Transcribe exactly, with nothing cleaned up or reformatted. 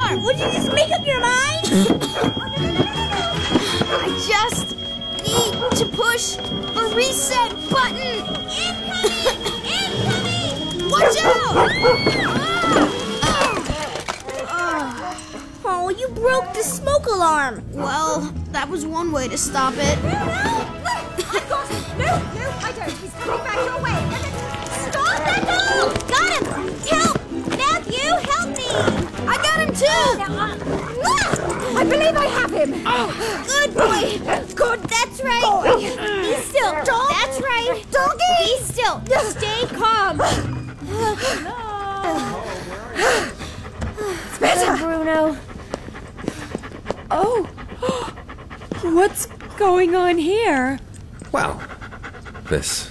alarm! Would you just make up your mind? I just need to push a reset button. Incoming! Incoming! Watch out! Oh, you broke the smoke alarm. Well, that was one way to stop it. No, no! I've got him! No, no, I don't. He's coming back your way. Stop that dog! Got him! Help! Matthew, help me! I got him too! I believe I have him. Good boy! Good, that's right! Boy. Be still! Dog. That's right! Doggy! Be still! Stay calm! It's better. Bruno. Oh, what's going on here? Well, this